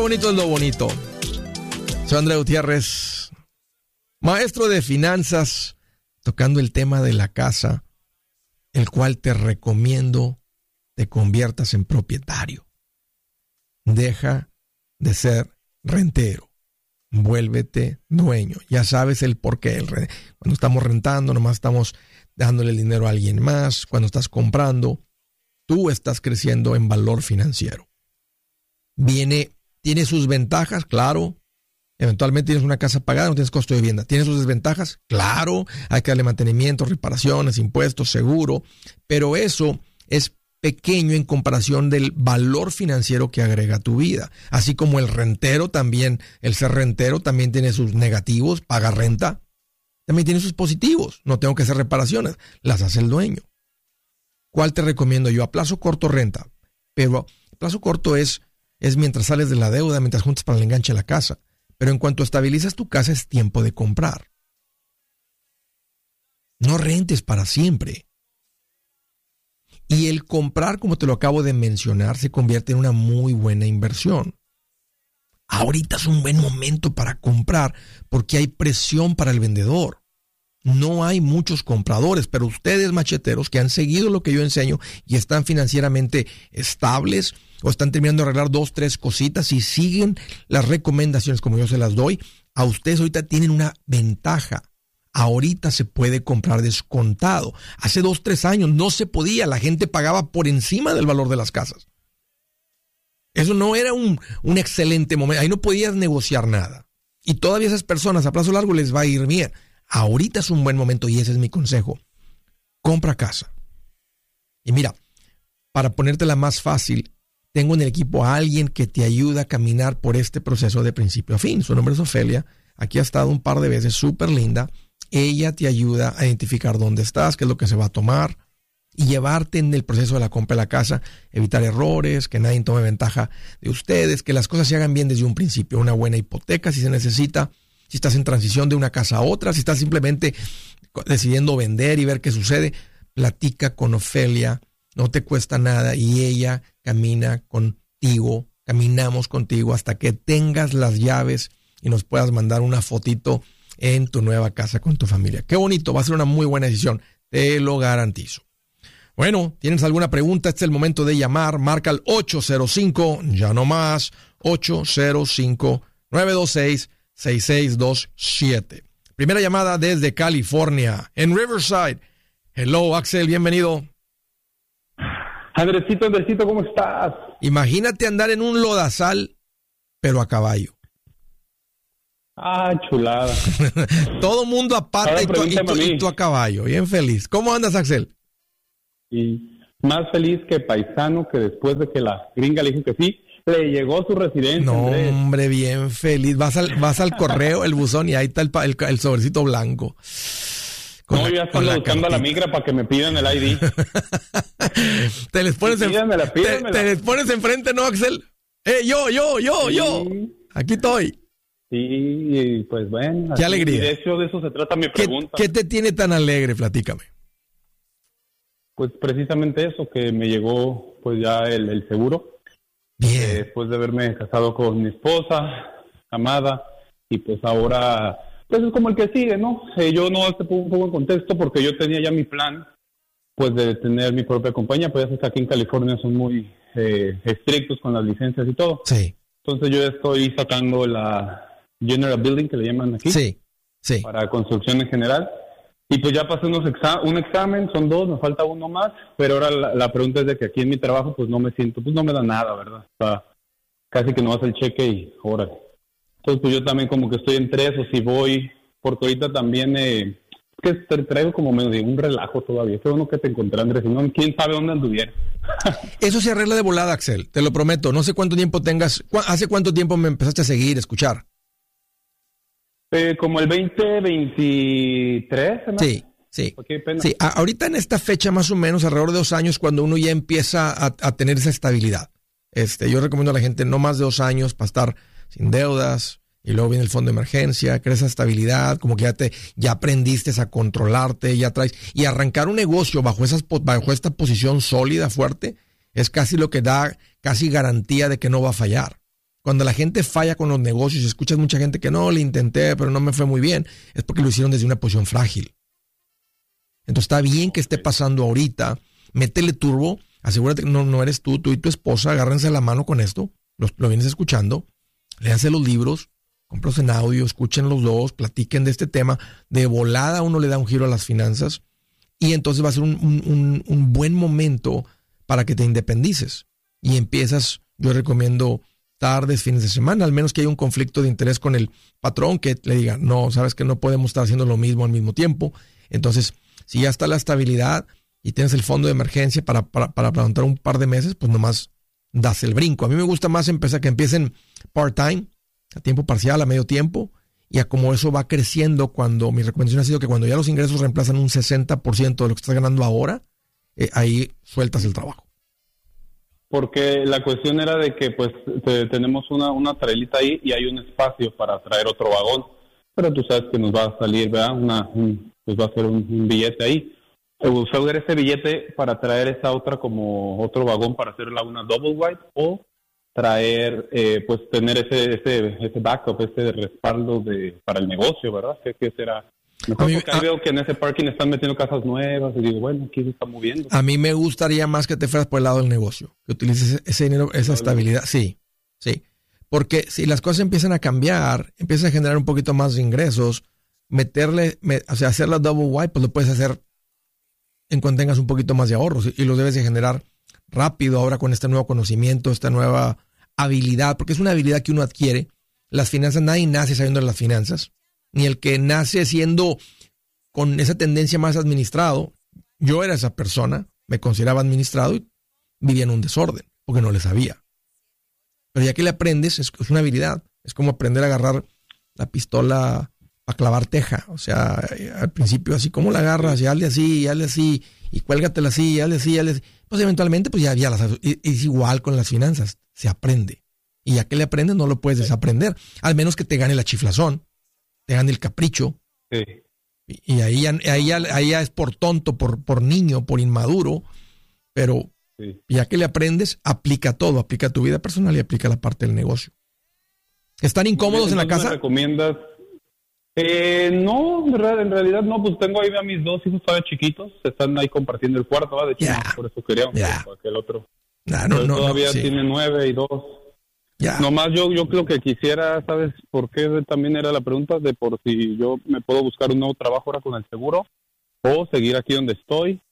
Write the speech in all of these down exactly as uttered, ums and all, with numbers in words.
Bonito es lo bonito. Soy André Gutiérrez, maestro de finanzas, tocando el tema de la casa, el cual te recomiendo te conviertas en propietario. Deja de ser rentero. Vuélvete dueño. Ya sabes el porqué. El re... Cuando estamos rentando, nomás estamos dándole el dinero a alguien más. Cuando estás comprando, tú estás creciendo en valor financiero. Viene, tiene sus ventajas, claro. Eventualmente tienes una casa pagada, no tienes costo de vivienda. ¿Tiene sus desventajas? Claro. Hay que darle mantenimiento, reparaciones, impuestos, seguro. Pero eso es pequeño en comparación del valor financiero que agrega a tu vida. Así como el rentero también, el ser rentero también tiene sus negativos, paga renta. También tiene sus positivos. No tengo que hacer reparaciones, las hace el dueño. ¿Cuál te recomiendo yo? A plazo corto renta. Pero a plazo corto es, es mientras sales de la deuda, mientras juntas para el enganche de la casa. Pero en cuanto estabilizas tu casa es tiempo de comprar. No rentes para siempre. Y el comprar, como te lo acabo de mencionar, se convierte en una muy buena inversión. Ahorita es un buen momento para comprar porque hay presión para el vendedor. No hay muchos compradores, pero ustedes, macheteros, que han seguido lo que yo enseño y están financieramente estables o están terminando de arreglar dos, tres cositas y siguen las recomendaciones como yo se las doy, a ustedes ahorita tienen una ventaja. Ahorita se puede comprar descontado. Hace dos, tres años no se podía. La gente pagaba por encima del valor de las casas. Eso no era un, un excelente momento. Ahí no podías negociar nada. Y todavía esas personas a plazo largo les va a ir bien. Ahorita es un buen momento y ese es mi consejo. Compra casa. Y mira, para ponértela más fácil, tengo en el equipo a alguien que te ayuda a caminar por este proceso de principio a fin. Su nombre es Ofelia. Aquí ha estado un par de veces, súper linda. Ella te ayuda a identificar dónde estás, qué es lo que se va a tomar y llevarte en el proceso de la compra de la casa, evitar errores, que nadie tome ventaja de ustedes, que las cosas se hagan bien desde un principio, una buena hipoteca si se necesita, si estás en transición de una casa a otra, si estás simplemente decidiendo vender y ver qué sucede, platica con Ofelia, no te cuesta nada y ella camina contigo, caminamos contigo hasta que tengas las llaves y nos puedas mandar una fotito en tu nueva casa con tu familia. Qué bonito, va a ser una muy buena decisión, te lo garantizo. Bueno, ¿tienes alguna pregunta? Este es el momento de llamar, marca al ocho cero cinco, ya no más, ocho cero cinco, nueve dos seis, seis seis dos siete. Primera llamada desde California, en Riverside. Hello, Axel, bienvenido. Andresito, Andresito, ¿cómo estás? Imagínate andar en un lodazal, pero a caballo. Ah, chulada. Todo mundo a pata y tú, y, tú, y tú a caballo. Bien feliz. ¿Cómo andas, Axel? Y más feliz que paisano que después de que la gringa le dijo que sí, le llegó su residencia. No, Andrés. Hombre, bien feliz. Vas al, vas al correo, el buzón, y ahí está el, el, el sobrecito blanco. No, la, yo ya estoy buscando a la migra para que me pidan el I D. Te les pones, sí, en, pídamela, pídamela. Te, te les pones enfrente, ¿no, Axel? Eh, yo, yo, yo, sí. yo. Aquí estoy. Sí, pues bueno. Qué alegría. Y de hecho, de eso se trata mi pregunta. ¿Qué, ¿Qué te tiene tan alegre? Platícame. Pues precisamente eso, que me llegó pues ya el, el seguro. Bien. Eh, después de haberme casado con mi esposa, amada, y pues ahora, pues es como el que sigue, ¿no? Eh, yo no te pongo un poco en contexto porque yo tenía ya mi plan, pues de tener mi propia compañía, pues ya sabes que aquí en California son muy eh, estrictos con las licencias y todo. Sí. Entonces yo estoy sacando la General Building, que le llaman aquí, sí, sí. para construcción en general. Y pues ya pasé unos exa- un examen, son dos, me falta uno más, pero ahora la, la pregunta es de que aquí en mi trabajo pues no me siento, pues no me da nada, ¿verdad? O sea, casi que no hace el cheque y órale. Entonces pues yo también como que estoy entre eso, si voy, porque ahorita también, eh, que te traigo como medio de un relajo todavía. Fue uno que te encontré, Andrés, si no, quién sabe dónde anduviera. Eso se arregla de volada, Axel, te lo prometo. No sé cuánto tiempo tengas, ¿cu- ¿hace cuánto tiempo me empezaste a seguir, a escuchar? Eh, como el veinte veintitrés, ¿no? Sí, sí. Okay, pena. Sí, a- ahorita en esta fecha más o menos, alrededor de dos años, cuando uno ya empieza a, a tener esa estabilidad. Este, yo recomiendo a la gente no más de dos años para estar sin deudas, y luego viene el fondo de emergencia, crees esa estabilidad, como que ya te, ya aprendiste a controlarte, ya traes, y arrancar un negocio bajo esas, bajo esta posición sólida, fuerte, es casi lo que da casi garantía de que no va a fallar. Cuando la gente falla con los negocios y escuchas mucha gente que no, le intenté, pero no me fue muy bien, es porque lo hicieron desde una posición frágil. Entonces está bien que esté pasando ahorita, métele turbo, asegúrate que no, no eres tú, tú y tu esposa, agárrense la mano con esto, lo, lo vienes escuchando, léanse los libros, cómpralos en audio, escuchen los dos, platiquen de este tema, de volada uno le da un giro a las finanzas y entonces va a ser un, un, un buen momento para que te independices y empiezas, yo recomiendo tardes, fines de semana, al menos que haya un conflicto de interés con el patrón que le diga, no, sabes que no podemos estar haciendo lo mismo al mismo tiempo. Entonces, si ya está la estabilidad y tienes el fondo de emergencia para, para, para plantar un par de meses, pues nomás das el brinco. A mí me gusta más empezar que empiecen part-time, a tiempo parcial, a medio tiempo, y a como eso va creciendo cuando, mi recomendación ha sido que cuando ya los ingresos reemplazan un sesenta por ciento de lo que estás ganando ahora, eh, ahí sueltas el trabajo. Porque la cuestión era de que pues te, tenemos una, una trailita ahí y hay un espacio para traer otro vagón, pero tú sabes que nos va a salir, ¿verdad? Una, un, pues va a ser un, un billete ahí. Usar ese billete para traer esa otra como otro vagón para hacerla una double wide o traer, eh, pues tener ese ese ese backup, ese respaldo de para el negocio, ¿verdad? ¿Qué, qué será? Mejor mí, porque ahí a, veo que en ese parking están metiendo casas nuevas y digo, bueno, aquí se está moviendo. A mí me gustaría más que te fueras por el lado del negocio, que utilices ese dinero, esa estabilidad. Sí, sí. Porque si las cosas empiezan a cambiar, empiezas a generar un poquito más de ingresos, meterle, me, o sea, hacer la double wide, pues lo puedes hacer en cuanto tengas un poquito más de ahorros y los debes de generar rápido ahora con este nuevo conocimiento, esta nueva habilidad, porque es una habilidad que uno adquiere. Las finanzas, nadie nace sabiendo de las finanzas. Ni el que nace siendo con esa tendencia más administrado. Yo era esa persona, me consideraba administrado y vivía en un desorden, porque no le sabía. Pero ya que le aprendes, es, es una habilidad. Es como aprender a agarrar la pistola a clavar teja. O sea, al principio así, ¿cómo la agarras? Y hazle así, y hazle así, y cuélgatela así, y hazle así, y hazle así. Pues eventualmente, pues ya, ya las es, es igual con las finanzas. Se aprende. Y ya que le aprendes, no lo puedes desaprender. Al menos que te gane la chiflazón. Te gane el capricho. Sí. Y, y ahí, ahí, ya, ahí ya es por tonto, por, por niño, por inmaduro. Pero sí. Ya que le aprendes, aplica todo. Aplica tu vida personal y aplica la parte del negocio. ¿Están incómodos bien, en la casa? ¿Me recomiendas? Eh, no, en realidad no. Pues tengo ahí a mis dos hijos todavía chiquitos. Están ahí compartiendo el cuarto. ¿Va? De hecho, yeah. Por eso queríamos. Yeah. Para aquel otro. Nah, no, no, todavía no, sí. Tiene nueve y dos. Ya. Nomás yo yo creo que quisiera, ¿sabes por qué? También era la pregunta de por si yo me puedo buscar un nuevo trabajo ahora con el seguro o seguir aquí donde estoy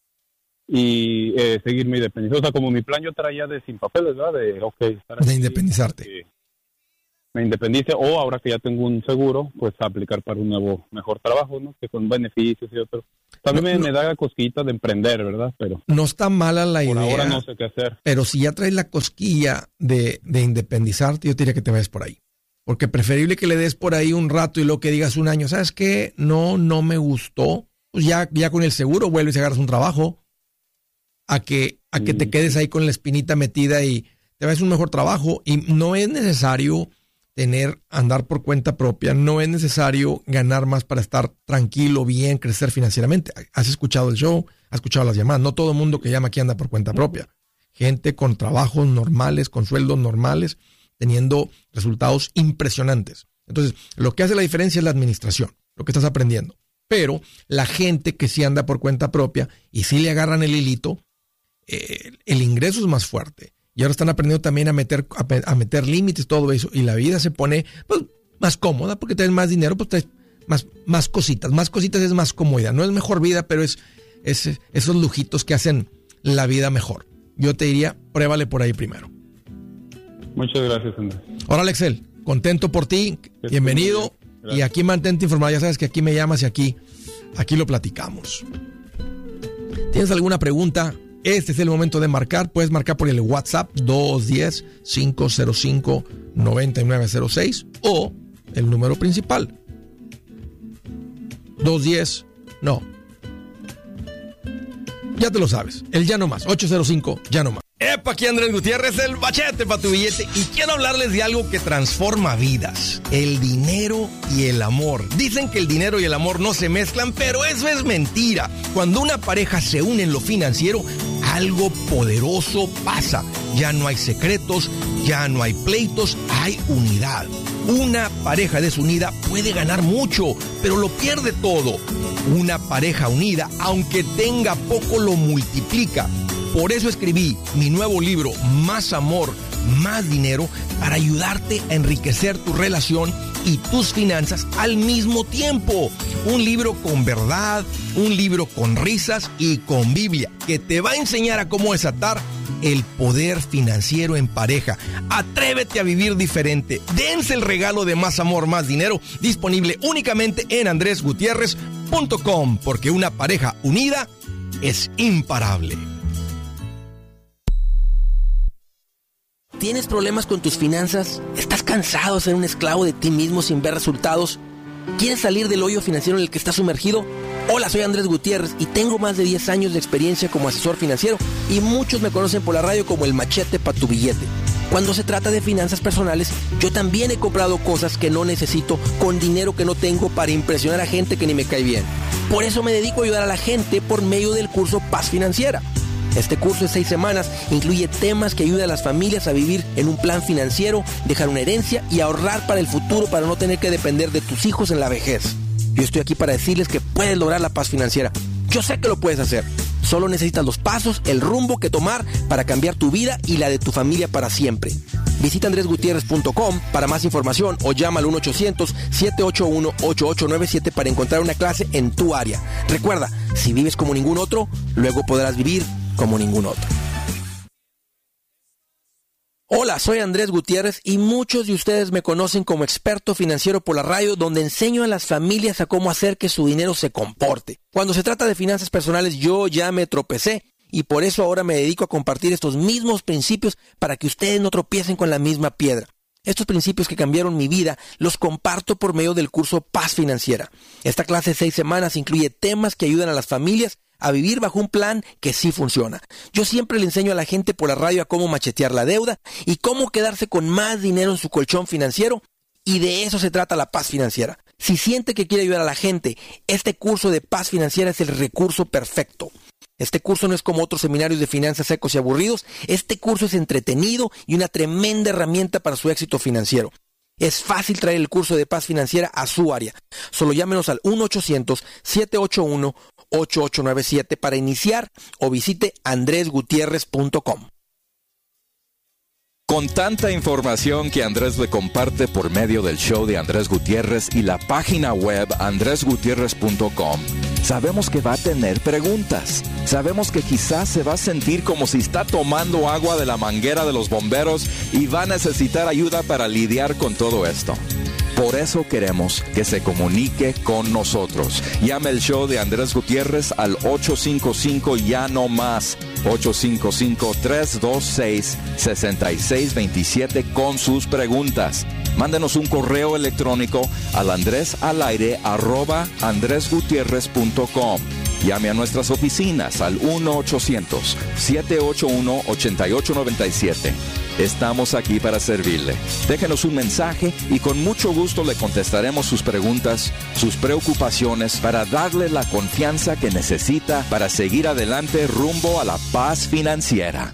y eh, seguir mi independencia. O sea, como mi plan yo traía de sin papeles, ¿verdad? De, okay, estar de independizarte. Que me independice o ahora que ya tengo un seguro, pues aplicar para un nuevo, mejor trabajo, ¿no? Que con beneficios y otro. También no, me, no, me da cosquillita de emprender, ¿verdad? Pero no está mala la idea. Por ahora no sé qué hacer. Pero si ya traes la cosquilla de, de independizarte, yo te diría que te vayas por ahí. Porque preferible que le des por ahí un rato y luego que digas un año, ¿sabes qué? No, no me gustó. Pues ya, ya con el seguro vuelves y agarras un trabajo. A que, a que mm. te quedes ahí con la espinita metida y te vayas a un mejor trabajo. Y no es necesario tener, andar por cuenta propia, no es necesario ganar más para estar tranquilo, bien, crecer financieramente. Has escuchado el show, has escuchado las llamadas. No todo el mundo que llama aquí anda por cuenta propia. Gente con trabajos normales, con sueldos normales, teniendo resultados impresionantes. Entonces, lo que hace la diferencia es la administración, lo que estás aprendiendo. Pero la gente que sí anda por cuenta propia y sí le agarran el hilito, eh, el ingreso es más fuerte. Y ahora están aprendiendo también a meter a, a meter límites, todo eso. Y la vida se pone pues, más cómoda porque traes más dinero, pues traes más, más cositas. Más cositas es más comodidad. No es mejor vida, pero es, es esos lujitos que hacen la vida mejor. Yo te diría, pruébale por ahí primero. Muchas gracias, Andrés. Hola, Alexel. Contento por ti. Bienvenido. Y aquí mantente informado. Ya sabes que aquí me llamas y aquí, aquí lo platicamos. ¿Tienes alguna pregunta? Este es el momento de marcar. Puedes marcar por el WhatsApp dos uno cero, cinco cero cinco, nueve nueve cero seis o el número principal. dos uno cero, no. Ya te lo sabes. El ya no más. ocho cero cinco, ya no más. Epa, aquí Andrés Gutiérrez, el machete para tu billete. Y quiero hablarles de algo que transforma vidas. El dinero y el amor. Dicen que el dinero y el amor no se mezclan, pero eso es mentira. Cuando una pareja se une en lo financiero, algo poderoso pasa. Ya no hay secretos, Ya no hay pleitos, hay unidad. Una pareja desunida puede ganar mucho, pero lo pierde todo. Una pareja unida, aunque tenga poco, lo multiplica. Por eso escribí mi nuevo libro, Más Amor, Más Dinero, para ayudarte a enriquecer tu relación y tus finanzas al mismo tiempo. Un libro con verdad, un libro con risas y con Biblia, que te va a enseñar a cómo desatar el poder financiero en pareja. Atrévete a vivir diferente. Dense el regalo de Más Amor, Más Dinero, disponible únicamente en andres gutierrez punto com, porque una pareja unida es imparable. ¿Tienes problemas con tus finanzas? ¿Estás cansado de ser un esclavo de ti mismo sin ver resultados? ¿Quieres salir del hoyo financiero en el que estás sumergido? Hola, soy Andrés Gutiérrez y tengo más de diez años de experiencia como asesor financiero y muchos me conocen por la radio como el machete para tu billete. Cuando se trata de finanzas personales, yo también he comprado cosas que no necesito con dinero que no tengo para impresionar a gente que ni me cae bien. Por eso me dedico a ayudar a la gente por medio del curso Paz Financiera. Este curso de seis semanas incluye temas que ayudan a las familias a vivir en un plan financiero, dejar una herencia y ahorrar para el futuro para no tener que depender de tus hijos en la vejez. Yo estoy aquí para decirles que puedes lograr la paz financiera. Yo sé que lo puedes hacer. Solo necesitas los pasos, el rumbo que tomar para cambiar tu vida y la de tu familia para siempre. Visita andres gutierrez punto com para más información o llama al uno ochocientos, siete ocho uno, ocho ocho nueve siete para encontrar una clase en tu área. Recuerda, si vives como ningún otro, luego podrás vivir como ningún otro. Hola, soy Andrés Gutiérrez y muchos de ustedes me conocen como experto financiero por la radio, donde enseño a las familias a cómo hacer que su dinero se comporte. Cuando se trata de finanzas personales, yo ya me tropecé y por eso ahora me dedico a compartir estos mismos principios para que ustedes no tropiecen con la misma piedra. Estos principios que cambiaron mi vida los comparto por medio del curso Paz Financiera. Esta clase de seis semanas incluye temas que ayudan a las familias a vivir bajo un plan que sí funciona. Yo siempre le enseño a la gente por la radio a cómo machetear la deuda y cómo quedarse con más dinero en su colchón financiero, y de eso se trata la Paz Financiera. Si siente que quiere ayudar a la gente, este curso de Paz Financiera es el recurso perfecto. Este curso no es como otros seminarios de finanzas secos y aburridos. Este curso es entretenido y una tremenda herramienta para su éxito financiero. Es fácil traer el curso de Paz Financiera a su área. Solo llámenos al uno ochocientos, siete ocho uno, ocho ocho nueve siete para iniciar o visite andres gutierrez punto com. Con tanta información que Andrés le comparte por medio del show de Andrés Gutiérrez y la página web andres gutierrez punto com, sabemos que va a tener preguntas. Sabemos que quizás se va a sentir como si está tomando agua de la manguera de los bomberos y va a necesitar ayuda para lidiar con todo esto. Por eso queremos que se comunique con nosotros. Llame el show de Andrés Gutiérrez al ocho cinco cinco ya no más, ocho cinco cinco, tres dos seis, seis seis dos siete con sus preguntas. Mándenos un correo electrónico al andresalaire arroba andres gutierrez punto com. Llame a nuestras oficinas al uno ochocientos, siete ocho uno, ocho ocho nueve siete. Estamos aquí para servirle. Déjenos un mensaje y con mucho gusto le contestaremos sus preguntas, sus preocupaciones, para darle la confianza que necesita para seguir adelante rumbo a la paz financiera.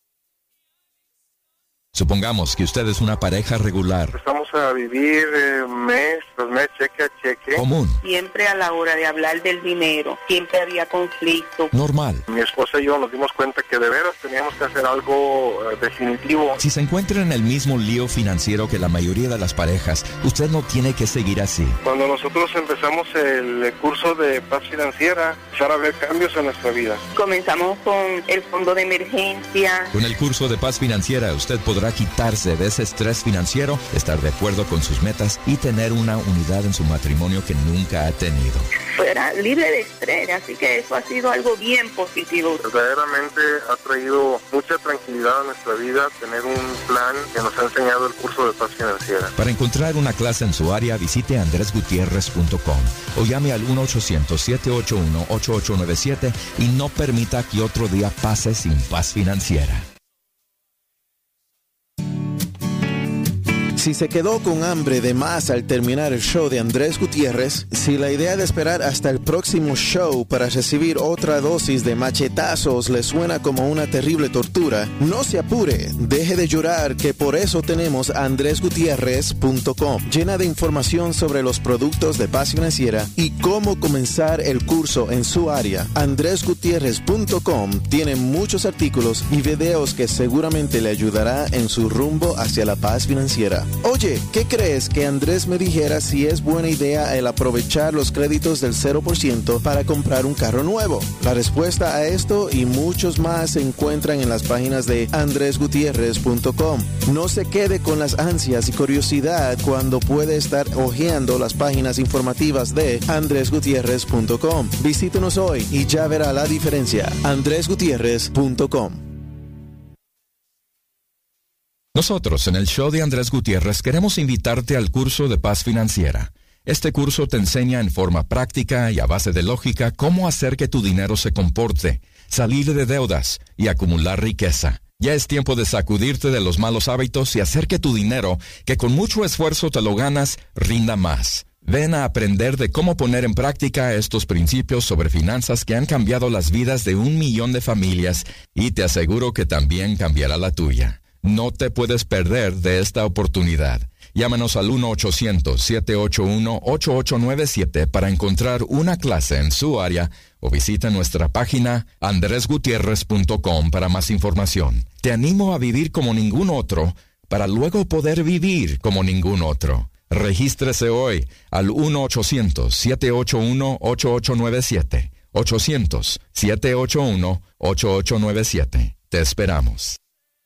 Supongamos que usted es una pareja regular. Empezamos a vivir eh, mes tras mes, cheque a cheque. Común. Siempre a la hora de hablar del dinero, siempre había conflicto. Normal. Mi esposa y yo nos dimos cuenta que de veras teníamos que hacer algo uh, definitivo. Si se encuentra en el mismo lío financiero que la mayoría de las parejas, usted no tiene que seguir así. Cuando nosotros empezamos el curso de Paz Financiera, empezar a ver cambios en nuestra vida. Comenzamos con el fondo de emergencia. Con el curso de Paz Financiera, usted podrá quitarse de ese estrés financiero, estar de acuerdo con sus metas y tener una unidad en su matrimonio que nunca ha tenido. Fuera libre de estrés, así que eso ha sido algo bien positivo. Verdaderamente ha traído mucha tranquilidad a nuestra vida tener un plan que nos ha enseñado el curso de Paz Financiera. Para encontrar una clase en su área, visite andres gutierrez punto com o llame al uno ochocientos, siete ocho uno, ocho ocho nueve siete y no permita que otro día pase sin paz financiera. Si se quedó con hambre de más al terminar el show de Andrés Gutiérrez, si la idea de esperar hasta el próximo show para recibir otra dosis de machetazos le suena como una terrible tortura, no se apure, deje de llorar, que por eso tenemos andrés gutierrez punto com, llena de información sobre los productos de Paz Financiera y cómo comenzar el curso en su área. andrés gutierrez punto com tiene muchos artículos y videos que seguramente le ayudará en su rumbo hacia la paz financiera. Oye, ¿qué crees que Andrés me dijera si es buena idea el aprovechar los créditos del cero por ciento para comprar un carro nuevo? La respuesta a esto y muchos más se encuentran en las páginas de andrés gutierrez punto com. No se quede con las ansias y curiosidad cuando puede estar hojeando las páginas informativas de andrés gutierrez punto com. Visítenos hoy y ya verá la diferencia. andrés gutierrez punto com. Nosotros en el show de Andrés Gutiérrez queremos invitarte al curso de Paz Financiera. Este curso te enseña en forma práctica y a base de lógica cómo hacer que tu dinero se comporte, salir de deudas y acumular riqueza. Ya es tiempo de sacudirte de los malos hábitos y hacer que tu dinero, que con mucho esfuerzo te lo ganas, rinda más. Ven a aprender de cómo poner en práctica estos principios sobre finanzas que han cambiado las vidas de un millón de familias y te aseguro que también cambiará la tuya. No te puedes perder de esta oportunidad. Llámanos al uno ochocientos, siete ocho uno, ocho ocho nueve siete para encontrar una clase en su área o visita nuestra página andrés gutierrez punto com para más información. Te animo a vivir como ningún otro para luego poder vivir como ningún otro. Regístrese hoy al uno ochocientos, siete ocho uno, ocho ocho nueve siete. ochocientos, siete ocho uno, ocho ocho nueve siete. Te esperamos.